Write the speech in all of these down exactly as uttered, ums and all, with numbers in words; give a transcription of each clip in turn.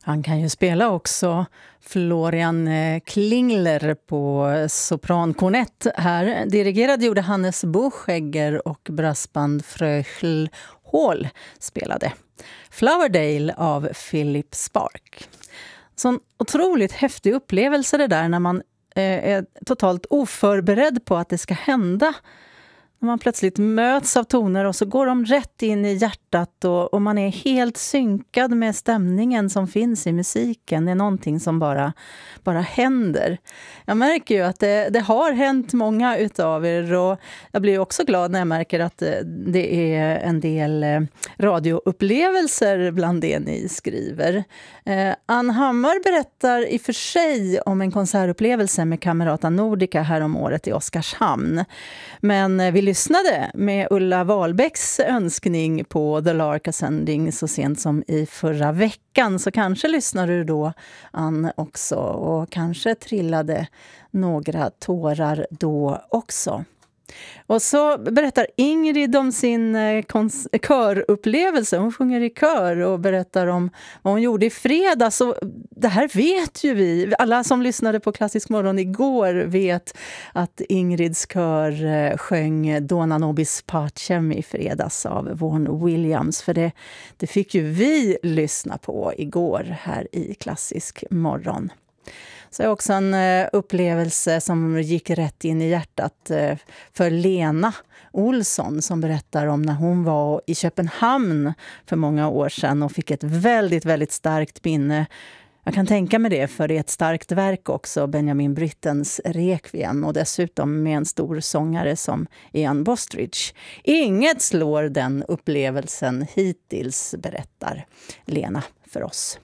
Han kan ju spela också Florian Klingler på soprankornett här. Dirigerad gjorde Hannes Buschegger och brassband Fröchl Hall spelade. Flowerdale av Philip Spark. Sån otroligt häftig upplevelse det där när man eh, är totalt oförberedd på att det ska hända. När man plötsligt möts av toner och så går de rätt in i hjärtat och, och man är helt synkad med stämningen som finns i musiken. Det är någonting som bara, bara händer. Jag märker ju att det, det har hänt många utav er och jag blir också glad när jag märker att det är en del radioupplevelser bland det ni skriver. Eh, Ann Hammar berättar i och för sig om en konsertupplevelse med Camerata Nordica här om året i Oskarshamn. Men vi lyssnade med Ulla Wahlbecks önskning på The Lark Ascending så sent som i förra veckan. Så kanske lyssnar du då, Ann, också. Och kanske trillade några tårar då också. Och så berättar Ingrid om sin kons- körupplevelse. Hon sjunger i kör och berättar om vad hon gjorde i fredags. Och det här vet ju vi. Alla som lyssnade på Klassisk morgon igår vet att Ingrids kör sjöng Dona Nobis Pacem i fredags av Vaughan Williams. För det, det fick ju vi lyssna på igår här i Klassisk morgon. Så är också en upplevelse som gick rätt in i hjärtat för Lena Olsson som berättar om när hon var i Köpenhamn för många år sedan och fick ett väldigt, väldigt starkt minne. Jag kan tänka mig det, för det är ett starkt verk också, Benjamin Brittens Requiem, och dessutom med en stor sångare som Ian Bostridge. Inget slår den upplevelsen hittills, berättar Lena för oss.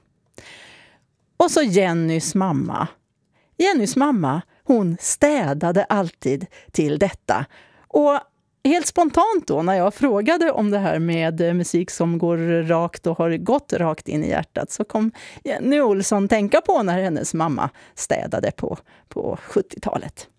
Och så Jennys mamma. Jennys mamma, hon städade alltid till detta. Och helt spontant då när jag frågade om det här med musik som går rakt och har gått rakt in i hjärtat, så kom Jenny Olsson tänka på när hennes mamma städade på, på sjuttiotalet.